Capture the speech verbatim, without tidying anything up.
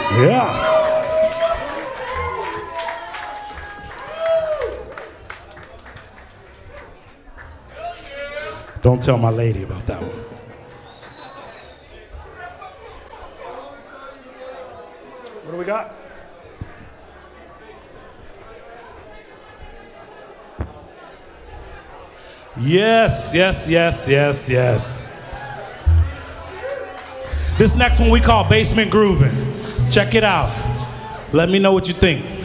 Yeah. Don't tell my lady about that one. What do we got? Yes, yes, yes, yes, yes. This next one we call Basement Groovin'. Check it out. Let me know what you think.